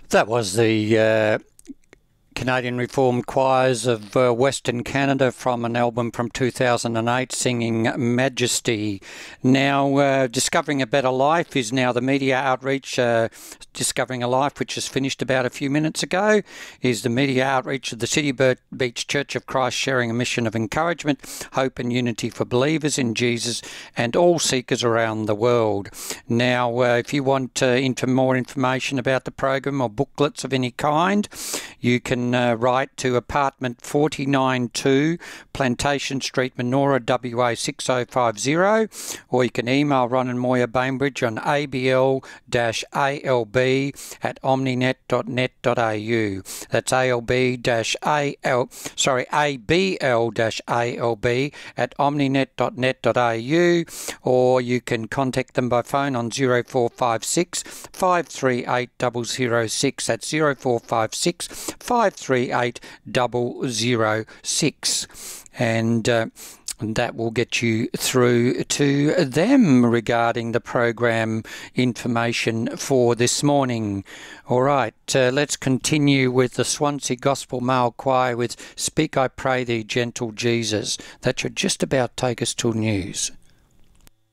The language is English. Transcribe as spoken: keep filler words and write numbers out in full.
That was the uh, Canadian Reformed Choirs of uh, Western Canada from an album from two thousand eight singing Majesty. Now, uh, Discovering a Better Life is now the media outreach. Uh, Discovering a Life, which has finished about a few minutes ago, is the media outreach of the City Beach Church of Christ, sharing a mission of encouragement, hope and unity for believers in Jesus and all seekers around the world. Now, uh, if you want uh, into more information about the program or booklets of any kind, you can uh, write to apartment forty-nine two Plantation Street, Menora, W A six oh five oh, or you can email Ron and Moya Bainbridge on A B L A L B at omninet dot net dot a u. That's A L B A L, sorry, A B L A L B at omninet dot net dot a u, or you can contact them by phone on zero four five six, five three eight, zero zero six. That's zero four five six, five three eight, zero zero six. And uh, that will get you through to them regarding the program information for this morning. All right, uh, let's continue with the Swansea Gospel Male Choir with Speak I Pray Thee, Gentle Jesus. That should just about take us to news.